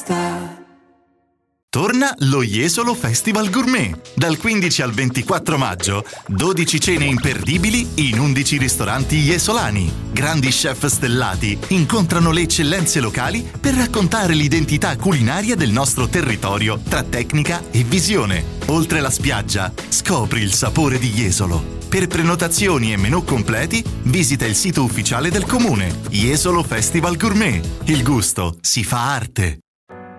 basta. Torna lo Jesolo Festival Gourmet. Dal 15 al 24 maggio, 12 cene imperdibili in 11 ristoranti jesolani. Grandi chef stellati incontrano le eccellenze locali per raccontare l'identità culinaria del nostro territorio tra tecnica e visione. Oltre la spiaggia, scopri il sapore di Jesolo. Per prenotazioni e menù completi, visita il sito ufficiale del comune. Jesolo Festival Gourmet. Il gusto si fa arte.